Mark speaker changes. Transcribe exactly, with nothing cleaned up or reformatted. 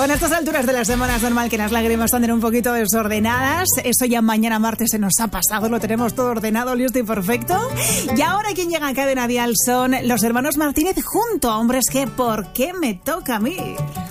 Speaker 1: Bueno, a estas alturas de la semana es normal que las lágrimas anden un poquito desordenadas. Eso ya mañana martes se nos ha pasado, lo tenemos todo ordenado, listo y perfecto. Y ahora quien llega a Cadena Dial son los hermanos Martínez junto a Hombres que ¿por qué me toca a mí?